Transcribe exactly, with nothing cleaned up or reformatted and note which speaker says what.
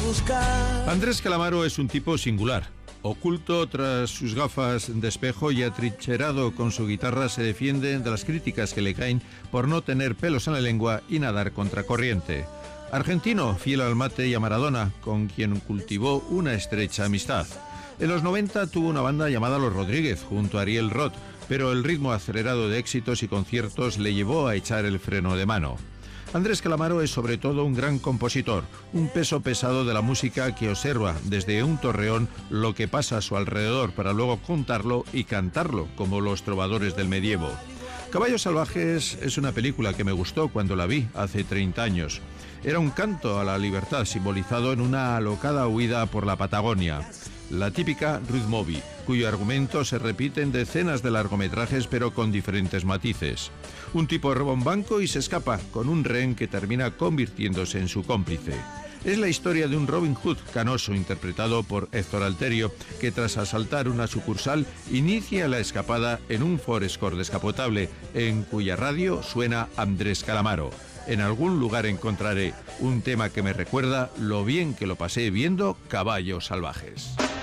Speaker 1: buscar.
Speaker 2: Andrés Calamaro es un tipo singular. Oculto tras sus gafas de espejo y atrincherado con su guitarra, se defiende de las críticas que le caen por no tener pelos en la lengua y nadar contracorriente. Argentino, fiel al mate y a Maradona, con quien cultivó una estrecha amistad. En los noventa tuvo una banda llamada Los Rodríguez, junto a Ariel Roth, pero el ritmo acelerado de éxitos y conciertos le llevó a echar el freno de mano. Andrés Calamaro es sobre todo un gran compositor, un peso pesado de la música que observa desde un torreón lo que pasa a su alrededor para luego contarlo y cantarlo, como los trovadores del medievo. Caballos Salvajes es una película que me gustó cuando la vi hace treinta años. Era un canto a la libertad simbolizado en una alocada huida por la Patagonia. La típica Ruth Movie, cuyo argumento se repite en decenas de largometrajes pero con diferentes matices. Un tipo roba un banco y se escapa con un rehén que termina convirtiéndose en su cómplice. Es la historia de un Robin Hood canoso interpretado por Héctor Alterio, que tras asaltar una sucursal inicia la escapada en un Ford Escort descapotable, en cuya radio suena Andrés Calamaro. En algún lugar encontraré un tema que me recuerda lo bien que lo pasé viendo Caballos Salvajes.